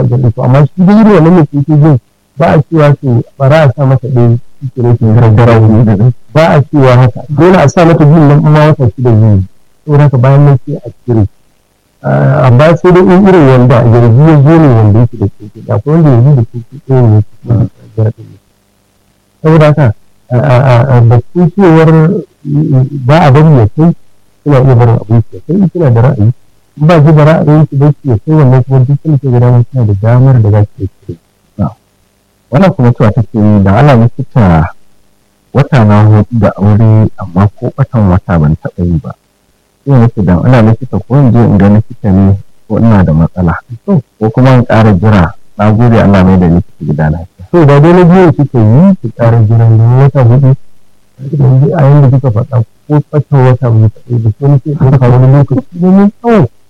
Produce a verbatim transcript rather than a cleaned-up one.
to amma shi da irin wannan mutum ke jin ba a cewa to bara a sa mata ɗaya shi ne ke gargara wuri ba a cewa haka dole a sa mata jin nan kuma wata shi da zai saboda haka bayan nan sai a cire amma sai dai in irin wanda a yanzu ya zo ne wanda yake da kuke da akwai wanda yanzu da kuke ɗaya ne saboda haka a batun cewar ba a bari ya kai suna iya barin abin ya kai suna da ra'ayi in ba ji da ra'ayin su bai ya kai wannan kuma duk sun ke gida suna da damar da za su cire wannan kuma cewa take yi da ala likita wata na hudu da aure amma ko watan wata ban taɓa yi ba sai nake dan ana likita ko in je in ga likita ne ko ina da matsala ko kuma in ƙara jira na gode Allah mai da likita gida lafiya to da dai na biyu kike yi ki ƙara jira ne wata hudu a yanda kika faɗa ko wata wata ba ta yi da ko nake ɗauka wani lokaci ne mai tsawo